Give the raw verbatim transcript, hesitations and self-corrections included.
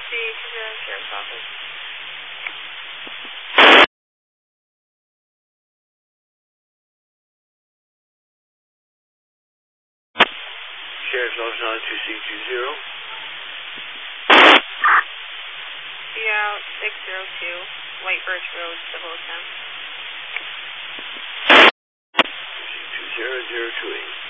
Sheriff's Office. Sheriff's Office nine two six two zero. Yeah, six zero two, White Birch Road, Civil Ten. two zero zero two eight.